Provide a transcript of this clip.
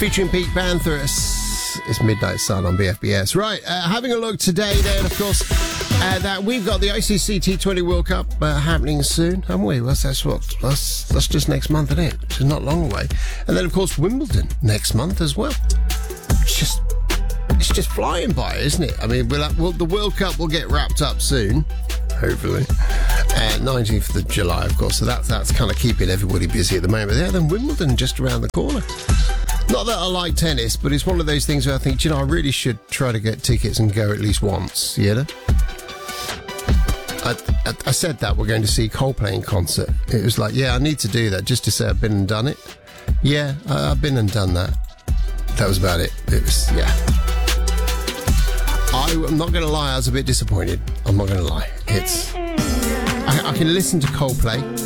featuring Pete Panther. It's Midnight Sun on BFBS. Right, having a look today then, of course, that we've got the ICC T20 World Cup happening soon, haven't we? Well, that's just next month, isn't it? It's not long away. And then, of course, Wimbledon next month as well. It's just flying by, isn't it? I mean, the World Cup will get wrapped up soon, hopefully. 19th of July, of course, so that's kind of keeping everybody busy at the moment. Yeah, then Wimbledon just around the corner. Not that I like tennis, but it's one of those things where I think, I really should try to get tickets and go at least once, you know? I said that we're going to see Coldplay in concert. It was like, I need to do that just to say I've been and done it. Yeah, I've been and done that. That was about it. It was, I'm not going to lie, I was a bit disappointed. I'm not going to lie. I can listen to Coldplay